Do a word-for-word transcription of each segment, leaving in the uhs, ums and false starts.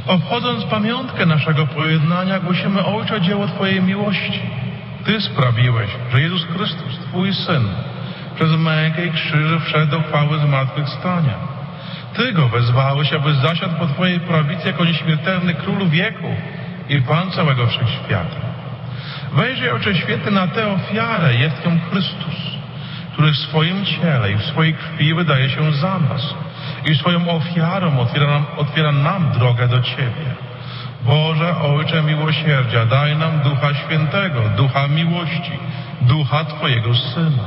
Obchodząc pamiątkę naszego pojednania, głosimy, Ojcze, dzieło Twojej miłości. Ty sprawiłeś, że Jezus Chrystus, Twój Syn, przez mękę i krzyż wszedł do chwały zmartwychwstania. Ty Go wezwałeś, aby zasiadł po Twojej prawicy jako nieśmiertelny Król wieku i Pan całego wszechświata. Wejrzyj, Ojcze Święty, na tę ofiarę, jest nią Chrystus, który w swoim ciele i w swojej krwi wydaje się za nas i swoją ofiarą otwiera nam, otwiera nam drogę do Ciebie. Boże, Ojcze miłosierdzia, daj nam Ducha Świętego, Ducha miłości, Ducha Twojego Syna.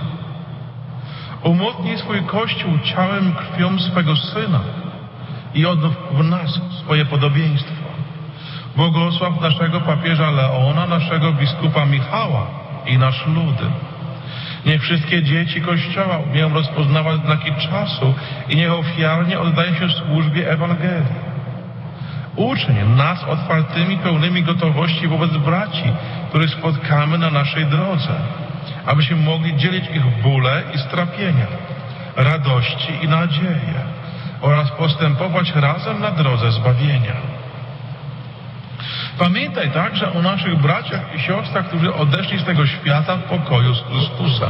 Umocnij swój Kościół ciałem i krwią swego Syna i odnów w nas swoje podobieństwo. Błogosław naszego papieża Leona, naszego biskupa Michała i nasz lud. Niech wszystkie dzieci Kościoła umieją rozpoznawać znaki czasu i niech ofiarnie oddają się służbie Ewangelii. Uczyń nas otwartymi, pełnymi gotowości wobec braci, których spotkamy na naszej drodze, abyśmy mogli dzielić ich bóle i strapienia, radości i nadzieje oraz postępować razem na drodze zbawienia. Pamiętaj także o naszych braciach i siostrach, którzy odeszli z tego świata w pokoju z Chrystusem,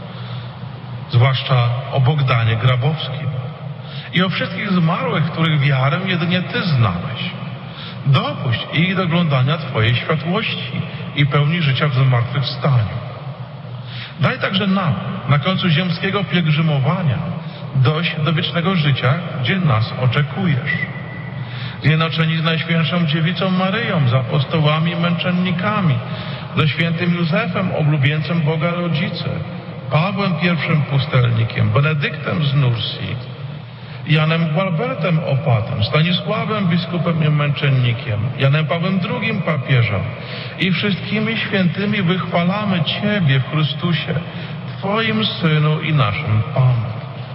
zwłaszcza o Bogdanie Grabowskim i o wszystkich zmarłych, których wiarę jedynie Ty znałeś. Dopuść ich do oglądania Twojej światłości i pełni życia w zmartwychwstaniu. Daj także nam, na końcu ziemskiego pielgrzymowania, dojść do wiecznego życia, gdzie nas oczekujesz. Zjednoczeni z Najświętszą Dziewicą Maryją, z apostołami i męczennikami, ze świętym Józefem, oblubieńcem Boga Rodzicy, Pawłem pierwszym pustelnikiem, Benedyktem z Nursji, Janem Gualbertem Opatem, Stanisławem biskupem i męczennikiem, Janem Pawłem drugim papieżem i wszystkimi świętymi wychwalamy Ciebie w Chrystusie, Twoim Synu i naszym Panu.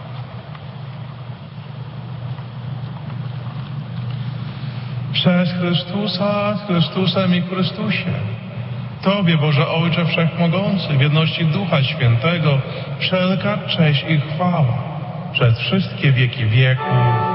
Przez Chrystusa, z Chrystusem i w Chrystusie. Tobie, Boże Ojcze Wszechmogący, w jedności Ducha Świętego, wszelka cześć i chwała przez wszystkie wieki wieków.